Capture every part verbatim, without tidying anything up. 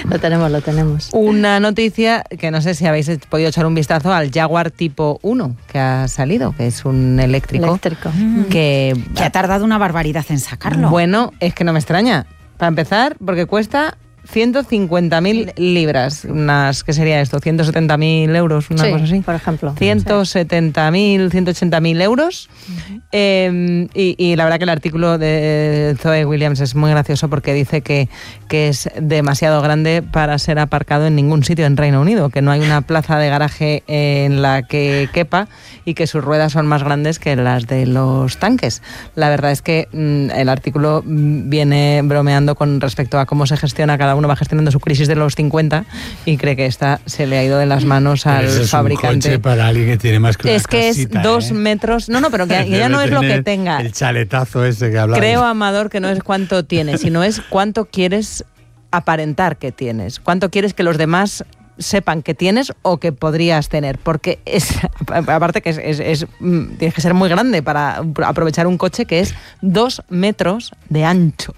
Lo tenemos, lo tenemos. Una noticia que no sé si habéis podido echar un vistazo al Jaguar Tipo uno que ha salido, que es un eléctrico. Eléctrico. Que, que ha tardado una barbaridad en sacarlo. Bueno, es que no me extraña. Para empezar, porque cuesta ciento cincuenta mil libras, unas, ¿qué sería esto? ciento setenta mil euros, una sí, cosa así. Por ejemplo. ciento setenta mil, ciento ochenta mil euros. Uh-huh. eh, y, y la verdad que el artículo de Zoe Williams es muy gracioso porque dice que, que es demasiado grande para ser aparcado en ningún sitio en Reino Unido, que no hay una plaza de garaje en la que quepa y que sus ruedas son más grandes que las de los tanques. La verdad es que mmm, el artículo viene bromeando con respecto a cómo se gestiona cada uno va gestionando su crisis de los cincuenta y cree que esta se le ha ido de las manos al pero es fabricante. Un coche para alguien que tiene más que una Es que casita, es dos ¿eh? metros. No, no, pero que ya no es lo que tenga. El chaletazo ese que hablaba. Creo, Amador, que no es cuánto tienes, sino es cuánto quieres aparentar que tienes. Cuánto quieres que los demás sepan que tienes o que podrías tener, porque es aparte que es, es, es tienes que ser muy grande para aprovechar un coche que es dos metros de ancho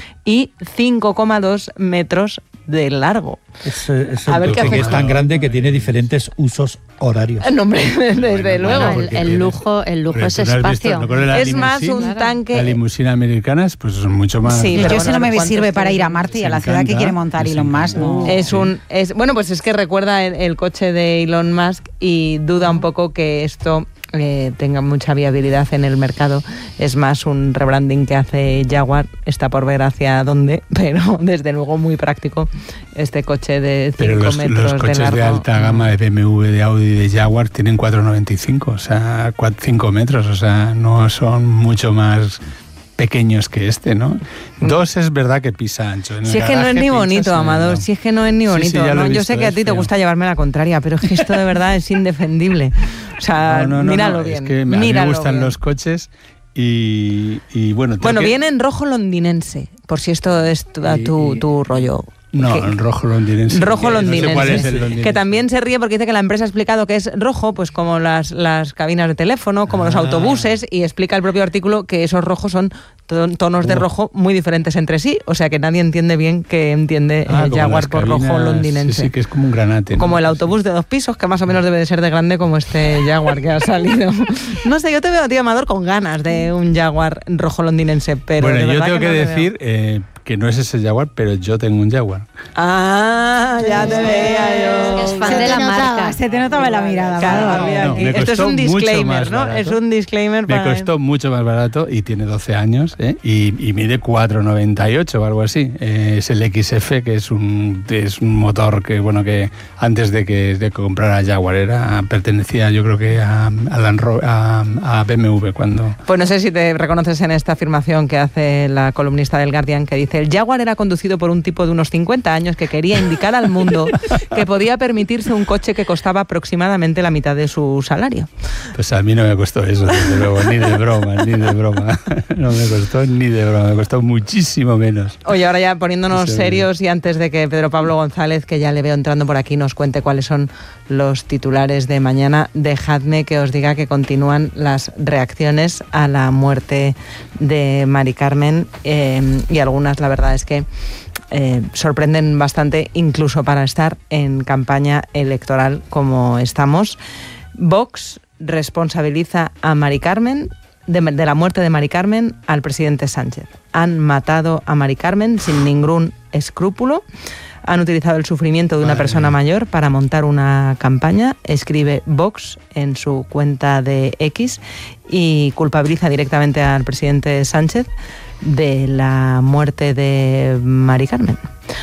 y cinco coma dos metros de largo. Es, es a ver qué que es tan grande que tiene diferentes usos horarios. No, hombre, desde bueno, luego. Bueno, el, el lujo, el lujo es espacio. Visto, ¿no? Es más un tanque. La limusina americana pues son mucho más. Sí, pero yo eso no me sirve para ir a Marte y a la ciudad que quiere montar Elon Musk. No. Es un, es, bueno, pues es que recuerda el, el coche de Elon Musk y duda un poco que esto eh, tenga mucha viabilidad en el mercado. Es más un rebranding que hace Jaguar, está por ver hacia dónde, pero desde luego muy práctico este coche de cinco metros los coches de largo. de alta gama de B M W, de Audi y de Jaguar tienen cuatro noventa y cinco, o sea, cinco metros, o sea, no son mucho más pequeños que este, ¿no? Dos es verdad que pisa ancho. En si el es que no es ni bonito, Amador, no. si es que no es ni bonito. Sí, sí, ¿no? Yo sé que a ti te gusta llevarme la contraria, pero es que esto de verdad es indefendible. O sea, no, no, míralo no, bien. Es que a mí me gustan bien. Los coches y, y bueno... Bueno, que... viene en rojo londinense, por si esto es tu, y, tu, tu rollo. No, que, el rojo londinense. Rojo londinense. No sé cuál es el londinense. Que también se ríe porque dice que la empresa ha explicado que es rojo, pues como las, las cabinas de teléfono, como ah. los autobuses, y explica el propio artículo que esos rojos son tonos de rojo muy diferentes entre sí, o sea que nadie entiende bien que entiende ah, el Jaguar por cabinas, rojo londinense. Sí, sí, que es como un granate, ¿no? Como el autobús de dos pisos, que más o menos debe de ser de grande como este Jaguar que ha salido. No sé, yo te veo a ti, Amador, con ganas de un Jaguar rojo londinense, pero bueno, de yo tengo que, que no decir eh, que no es ese Jaguar, pero yo tengo un Jaguar. Ah, ya te veía yo. Es fan de la marca. Se te notaba la mirada. Claro, no, esto es un disclaimer, ¿no? Barato. Es un disclaimer para... Me costó mucho más barato y tiene doce años, ¿eh? y, y mide cuatro noventa y ocho o algo así. Eh, es el X F, que es un, es un motor que, bueno, que antes de que de comprara Jaguar era, pertenecía yo creo que a, a, Land Rover, a, a B M W cuando... Pues no sé si te reconoces en esta afirmación que hace la columnista del Guardian, que dice: el Jaguar era conducido por un tipo de unos cincuenta años que quería indicar al mundo que podía permitirse un coche que costaba aproximadamente la mitad de su salario. Pues a mí no me costó eso, desde luego, ni de broma, ni de broma. No me costó ni de broma, me costó muchísimo menos. Oye, ahora ya poniéndonos sí, serios y antes de que Pedro Pablo González, que ya le veo entrando por aquí, nos cuente cuáles son los titulares de mañana, dejadme que os diga que continúan las reacciones a la muerte de Mari Carmen eh, y algunas, la verdad es que Eh, sorprenden bastante, incluso para estar en campaña electoral como estamos. Vox responsabiliza a Mari Carmen de, de la muerte de Mari Carmen al presidente Sánchez. Han matado a Mari Carmen sin ningún escrúpulo. Han utilizado el sufrimiento de una persona mayor para montar una campaña, escribe Vox en su cuenta de X y culpabiliza directamente al presidente Sánchez de la muerte de Mari Carmen.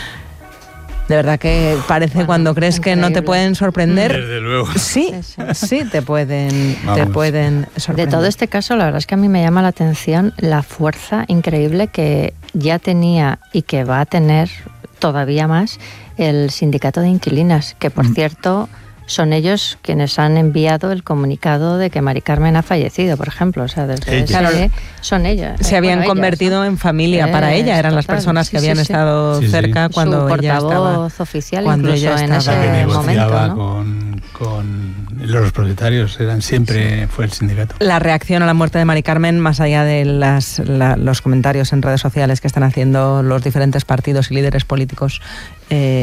De verdad que parece bueno, cuando crees increíble. Que no te pueden sorprender. Desde luego. Sí, sí te pueden, te pueden sorprender. De todo este caso, la verdad es que a mí me llama la atención la fuerza increíble que ya tenía y que va a tener todavía más el sindicato de inquilinas, que por mm. cierto son ellos quienes han enviado el comunicado de que Mari Carmen ha fallecido, por ejemplo. O sea, desde ese, claro, son ellas. Se habían bueno, convertido ellas, ¿no? en familia para eh, ella, eran total, las personas que sí, habían sí, estado sí, cerca sí. cuando Su ella estaba... portavoz oficial cuando incluso ella en estaba, ese momento, ¿no? con, con los propietarios, eran siempre sí. fue el sindicato. La reacción a la muerte de Mari Carmen, más allá de las, la, los comentarios en redes sociales que están haciendo los diferentes partidos y líderes políticos, eh,